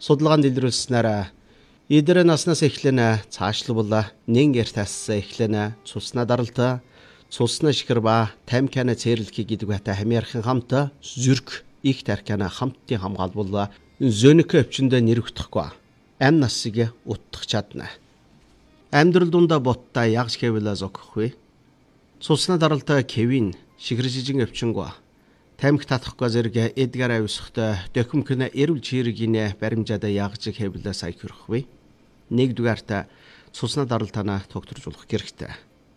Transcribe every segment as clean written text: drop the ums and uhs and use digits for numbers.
Судалгаанд илрүүлснээр эдгээр наснаас эхлэн цаашлуулла нэн эртас эхлэн цусна даралта цусна шихэр ба тамхина цэрлэхийг гэдэг бата хамаархан хамт зүрх их тархина хамтын хамгаалбал зөнөх өвчнөд нэрвдэхгүй ам насыг утгах чадна. Амьдрал дундаа ботта ягж хэвлээ зогхгүй. Цусна даралта кевин шихэр жижиг өвчнгөө тамхи татахгүй зэрэг эдгээр ависхтай дөхөмкнө эрүүл чирэгинэ баримжаада ягж хэвлээ сая хөрөхгүй. Нэгдүгээрт цусна даралтана тогтворжуулах хэрэгтэй.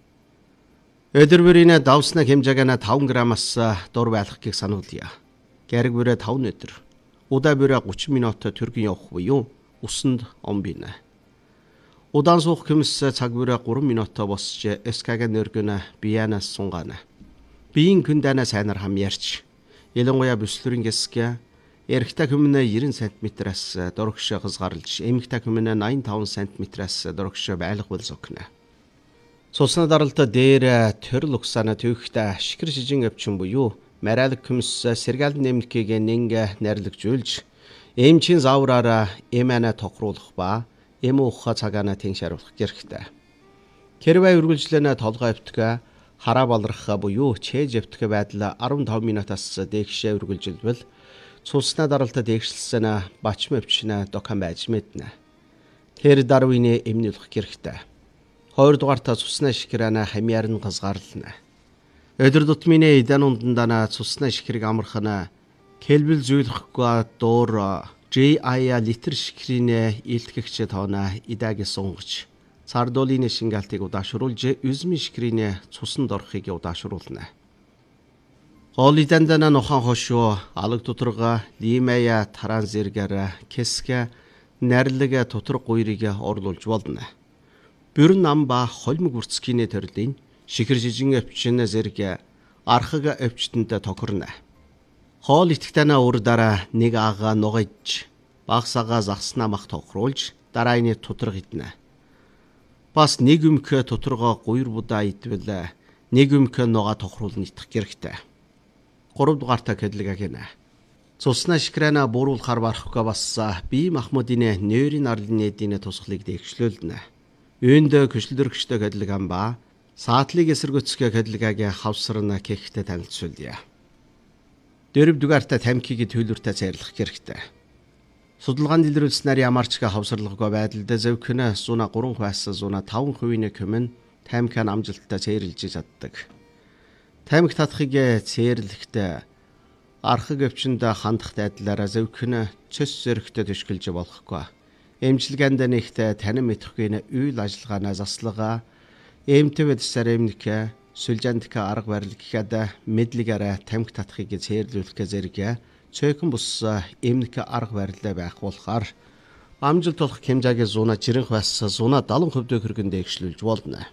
Өдөр бүрийн давсна хэмжээгнэ 5 граммаас дор байлгахыг сануулъя. Гэрэг бүрээ 5 өдөр. Удаа бүрээ 30 минут төргөн явах буюу усанд омбина. Удаан суух хүмс цаг бүрээ 3 минут босч эскага нэргэнэ биянаас сунгана. Биеийн күндэнэ сайнар хам ярьч. Ялангуяа бүслэрийн гэсгэ эрэгтэй хүмнэ 90 см-аас дөрөгш хязгаарлаж, эмэгтэй хүмнэ 85 см-аас дөрөгш байлгавал зогно. Цусна даралта дээр төрөл угсаана төвхтэй шихэр шижин өвчин буюу мариалг хүмс сэргаал нэмлэхийг нэнгэ найрлагжуулж, эмчийн заавраараа эмэнэ тохируулах ба эм ухха цагаана тэншаруулах хэрэгтэй. Хэрвээ үргэлжлэнэ толгой өвтгө хараа балрах буюу чээж өвтгө байдал 15 минутаас дээшээ үргэлжилбэл цусна даралта дэгшилсэн бачим өвчнө докан байж мэднэ. Тэр дарвины эмнүүлэх хэрэгтэй. 2 дугаарта цусна шихрана хамяар нь газгаарлана. Өдөр тутмын эдэн ундандана цусна шихрийг амархана кэлбэл зүүлэхгүй дуур JI литр шихрийн илтгэгч тоона идааг сунгаж цардуулын шингаалтыг удаашруулж üzмийн шихрийн цуснд орохыг удаашруулна. Холи дандана нохон хошоо алаг тутрага лимая таран зэрэгэр кэсгэ нэрлэг тутраг гуйрыг орлуулж болно. Бүрэн нам ба холмог үрцгийний төрлийн шихэр жижиг өвчин зэрэг архаг өвчтөнд тохирно. Хоол итгэтэнэ өр дараа нэг ага нугаж багсага загснаа мах тохируулж дараа нь тутраг иднэ. Бас нэг өмхө тутрага гуйр будаа идвэл нэг өмхө нуга тохируулна идэх хэрэгтэй. 3 дугаарта кэдлэг гэнэ. Цусна шихрана бууруулахар барахгүй бас бие махмудын нойрын арлын эдийн тусгалыг дэвшлүүлнэ. Үүнд көчлөрөгчтэй кэдлэг амба саатлыг эсэргүүцгээ кэдлэгагийн хавсарна кэхтэй танилцуулъя. 4 дугаарта тамхиг төлөвлөртөө зайрлах хэрэгтэй. Судалгаанд илрүүлснээр ямарч хавсарлаггүй байдалд зөвхөн 103%-аас 105% көмөн тамхин амжилттай зайрлж чаддаг. Тамхи татахыг зээрлэхдээ архаг өвчнөд хандах айдлаараа зөвхөн цөс зөрөгтэй төшгөлж болохгүй. Эмчилгээнд нэгт танин мэдэхгүй үйл ажиллагаанаа заслага эмтэвэд саремник сүлжандк арга барил гэхэд мэдлэгээрээ тамхи татахыг зээрлүүлэх зэрэг цөөхөн бус эмнэг арга барил байх болохоор амжилт олох хэмжээгээ 190%-аас 170% хүргэн дэвшлүүлж болно.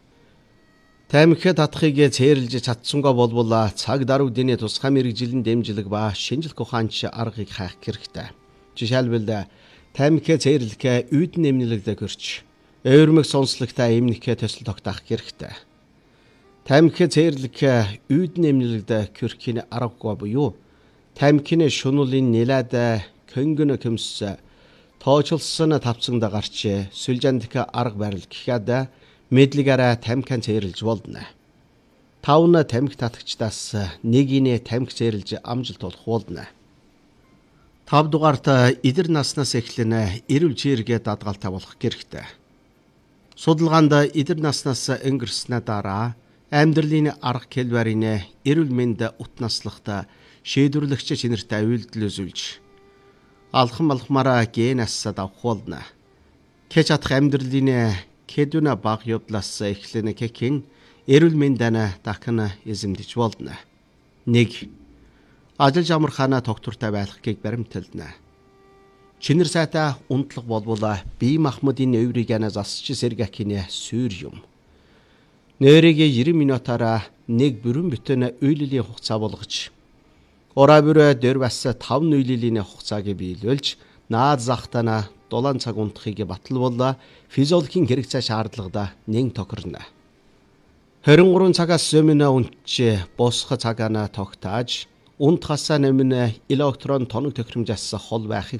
Тамхи татахыг зээрлж чадсангаа болбол цаг даруй дэний тусгай мэрэгжилэн дэмжлэг ба шинжилх ухаанч аргыг хайх хэрэгтэй. Жишээлбэл тамхи зээрлэх үйд нэмнэлэгдэ гэрч өөрмөг сонслагтай эмнэхэ төсөл тогтоох хэрэгтэй. Тамхи зээрлэх үйд нэмнэлэгдэ гэрхийн аргагүй буюу тамхины шунуулын нэлээд көнгөн көмс тоочилсан тавцангда гарч сүлжандк арга барил гэхэд мэдлэгээрээ тамхин зээрлж болно. 5 тамхи татагчдаас нэгийн тамхи зээрлж амжилт олох болно. 5 дугаарт эдэр наснаас эхлэн эрүүл чиргээ дадгалтай болох хэрэгтэй. Судалгаанд эдэр наснаас өнгөрснөө дараа амьдралын арга хэлбэрийн эрүүл мэнд ут наслахта шийдвэрлэгч чинэртэй үйлдэл үзүүлж алхам алхмаараа генаас давх болно. Кэж чадах амьдралын кэдүна баг явдлаас эхлэн кекин эрүүл мэндэнэ дахин эзэмдэж болно. 1. Ажил жамархаана тогтвортой байлгахыг баримтална. Чинэр сайтай унтлах болбол бие махмудын өврийг засч сэргэхийн сүйр юм. Нойрыг 90 минутаараа нэг бүрэн бүтэн үйлэлийн хугацаа болгож ораа бүрээ дөр бас 5 үйлэлийн хугацааг биелүүлж наад захтана 7 цаг унтахыг баталвал физиологийн хэрэгцээ шаардлагада нэн тохирно. 23 цагаас өмнө унтж босох цагаана тогтоож унтахаас өмнө электрон тоног тохиромжаас хол байхыг